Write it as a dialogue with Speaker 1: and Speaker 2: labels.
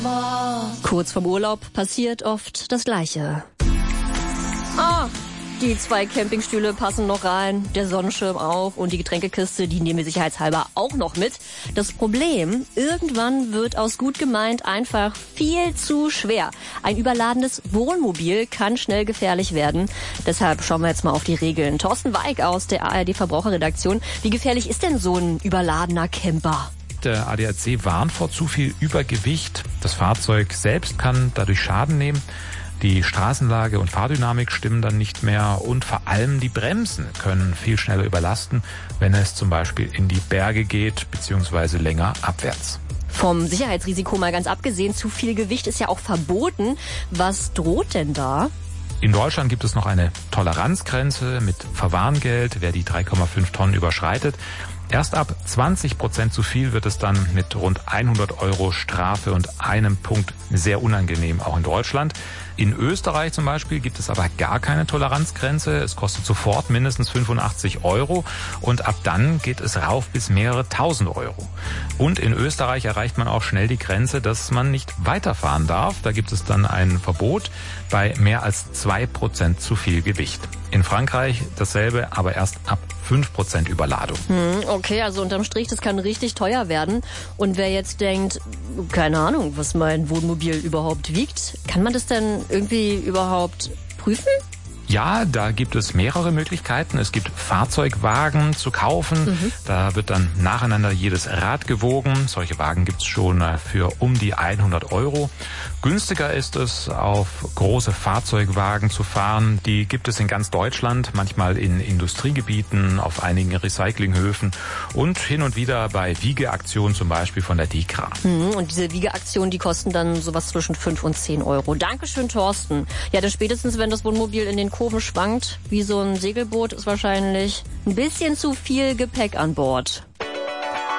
Speaker 1: Kurz vorm Urlaub passiert oft das Gleiche. Die 2 Campingstühle passen noch rein, der Sonnenschirm auch und die Getränkekiste, die nehmen wir sicherheitshalber auch noch mit. Das Problem, irgendwann wird aus gut gemeint einfach viel zu schwer. Ein überladenes Wohnmobil kann schnell gefährlich werden. Deshalb schauen wir jetzt mal auf die Regeln. Thorsten Weig aus der ARD-Verbraucherredaktion. Wie gefährlich ist denn so ein überladener Camper?
Speaker 2: Der ADAC warnt vor zu viel Übergewicht. Das Fahrzeug selbst kann dadurch Schaden nehmen. Die Straßenlage und Fahrdynamik stimmen dann nicht mehr und vor allem die Bremsen können viel schneller überlasten, wenn es zum Beispiel in die Berge geht bzw. länger abwärts.
Speaker 1: Vom Sicherheitsrisiko mal ganz abgesehen, zu viel Gewicht ist ja auch verboten. Was droht denn da?
Speaker 2: In Deutschland gibt es noch eine Toleranzgrenze mit Verwarngeld, wer die 3,5 Tonnen überschreitet. Erst ab 20% zu viel wird es dann mit rund 100 € Strafe und einem Punkt sehr unangenehm, auch in Deutschland. In Österreich zum Beispiel gibt es aber gar keine Toleranzgrenze. Es kostet sofort mindestens 85 € und ab dann geht es rauf bis mehrere tausend Euro. Und in Österreich erreicht man auch schnell die Grenze, dass man nicht weiterfahren darf. Da gibt es dann ein Verbot bei mehr als 2% zu viel Gewicht. In Frankreich dasselbe, aber erst ab 5% Überladung.
Speaker 1: Okay, also unterm Strich, das kann richtig teuer werden. Und wer jetzt denkt, keine Ahnung, was mein Wohnmobil überhaupt wiegt, kann man das denn irgendwie überhaupt prüfen?
Speaker 2: Ja, da gibt es mehrere Möglichkeiten. Es gibt Fahrzeugwagen zu kaufen. Da wird dann nacheinander jedes Rad gewogen. Solche Wagen gibt's schon für um die 100 €. Günstiger ist es, auf große Fahrzeugwagen zu fahren. Die gibt es in ganz Deutschland, manchmal in Industriegebieten, auf einigen Recyclinghöfen und hin und wieder bei Wiegeaktionen, zum Beispiel von der DEKRA.
Speaker 1: Und diese Wiegeaktionen, die kosten dann sowas zwischen 5 und 10 €. Dankeschön, Thorsten. Ja, dann spätestens, wenn das Wohnmobil in den Kurven schwankt, wie so ein Segelboot, ist wahrscheinlich ein bisschen zu viel Gepäck an Bord.